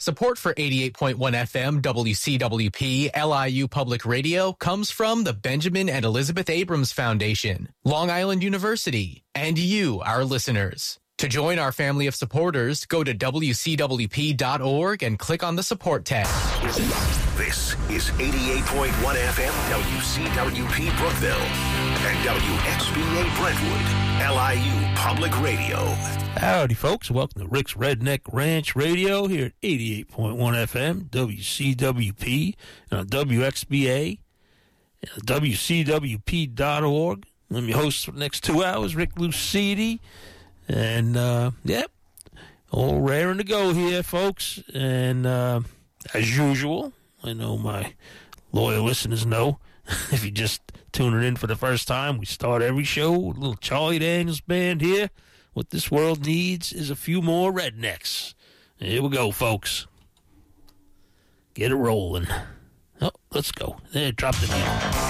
Support for 88.1 FM WCWP LIU Public Radio comes from the Benjamin and Elizabeth Abrams Foundation, Long Island University, and you, our listeners. To join our family of supporters, go to WCWP.org and click on the support tab. This is 88.1 FM WCWP Brookville and WXBA Brentwood, LIU Public Radio. Howdy, folks. Welcome to Rick's Redneck Ranch Radio here at 88.1 FM WCWP and on WXBA and WCWP.org. I'm your host for the next 2 hours, Rick Lucidi. And, all raring to go here, folks. And, as usual, I know my loyal listeners know, if you're just tuning in for the first time, we start every show with a little Charlie Daniels Band here. What this world needs is a few more rednecks. Here we go, folks. Get it rolling. Oh, let's go. There, drop the name.